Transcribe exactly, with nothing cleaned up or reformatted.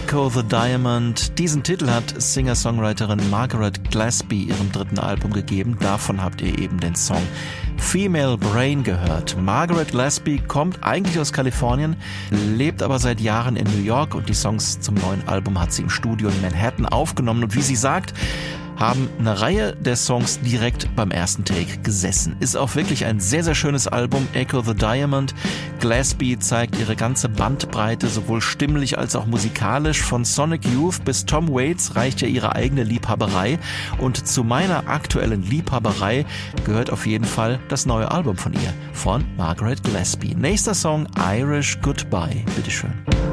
Echo the Diamond. Diesen Titel hat Singer-Songwriterin Margaret Gillespie ihrem dritten Album gegeben. Davon habt ihr eben den Song Female Brain gehört. Margaret Gillespie kommt eigentlich aus Kalifornien, lebt aber seit Jahren in New York und die Songs zum neuen Album hat sie im Studio in Manhattan aufgenommen. Und wie sie sagt, haben eine Reihe der Songs direkt beim ersten Take gesessen. Ist auch wirklich ein sehr, sehr schönes Album, Echo the Diamond. Gillespie zeigt ihre ganze Bandbreite, sowohl stimmlich als auch musikalisch. Von Sonic Youth bis Tom Waits reicht ja ihre eigene Liebhaberei. Und zu meiner aktuellen Liebhaberei gehört auf jeden Fall das neue Album von ihr, von Margaret Gillespie. Nächster Song, Irish Goodbye. Bitteschön.